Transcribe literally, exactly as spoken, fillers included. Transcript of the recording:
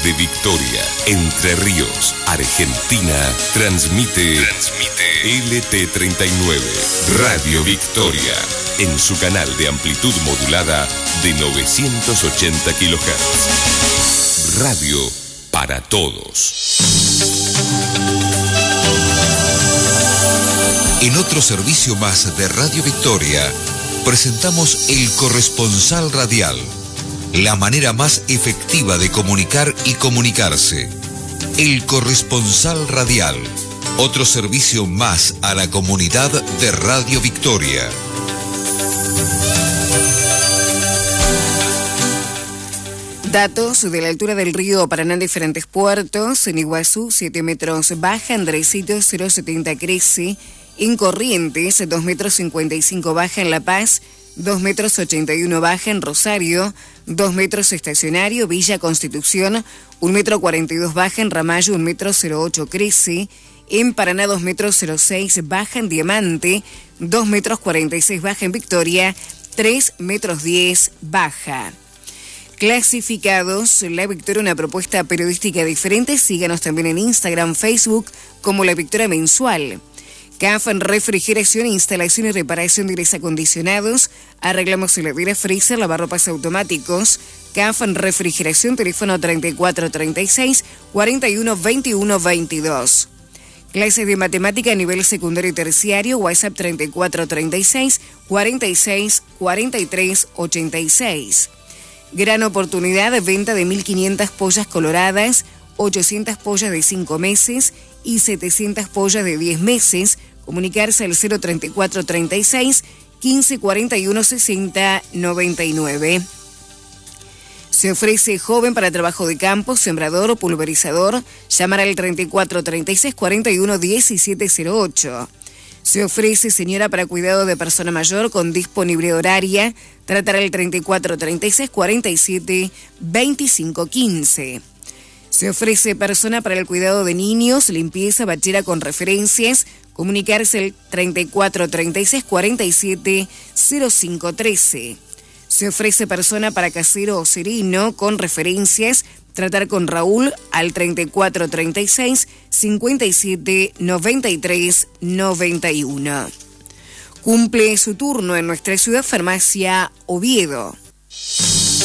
Desde Victoria, Entre Ríos, Argentina, transmite, transmite L T treinta y nueve, Radio Victoria, en su canal de amplitud modulada de novecientos ochenta kilohertz. Radio para todos. En otro servicio más de Radio Victoria, presentamos El Corresponsal Radial, la manera más efectiva de comunicar y comunicarse. El Corresponsal Radial, otro servicio más a la comunidad de Radio Victoria. Datos de la altura del río Paraná en diferentes puertos. En Iguazú, siete metros baja. Andresito, cero coma setenta crece. En Corrientes, dos metros cincuenta y cinco baja. En La Paz, dos metros ochenta y uno baja. En Rosario, dos metros estacionario. Villa Constitución, un metro cuarenta y dos baja. En Ramallo, un metro cero ocho crece. En Paraná, dos metros cero seis baja. En Diamante, dos metros cuarenta y seis baja. En Victoria, tres metros diez baja. Clasificados, La Victoria, una propuesta periodística diferente. Síganos también en Instagram, Facebook, como La Victoria Mensual. C A F, refrigeración, instalación y reparación de aires acondicionados. Arreglamos heladeras, freezer, lavarropas automáticos. C A F, refrigeración, teléfono treinta y cuatro treinta y seis, cuarenta y uno veintiuno veintidós. Clases de matemática a nivel secundario y terciario, WhatsApp treinta y cuatro treinta y seis, cuarenta y seis, cuarenta y tres ochenta y seis. Gran oportunidad de venta de mil quinientas pollas coloradas, ochocientas pollas de cinco meses y setecientas pollas de diez meses. Comunicarse al cero treinta y cuatro treinta y seis, quince cuarenta y uno sesenta noventa y nueve. Se ofrece joven para trabajo de campo, sembrador o pulverizador. Llamar al treinta y cuatro treinta y seis, cuarenta y uno diecisiete cero ocho. Se ofrece señora para cuidado de persona mayor con disponibilidad horaria. Tratar al treinta y cuatro treinta y seis, cuarenta y siete veinticinco quince. Se ofrece persona para el cuidado de niños, limpieza, bachera con referencias. Comunicarse al treinta y cuatro treinta y seis, cuarenta y siete cero cinco trece. Se ofrece persona para casero o sereno con referencias. Tratar con Raúl al treinta y cuatro treinta y seis, cincuenta y siete noventa y tres noventa y uno. Cumple su turno en nuestra ciudad Farmacia Oviedo.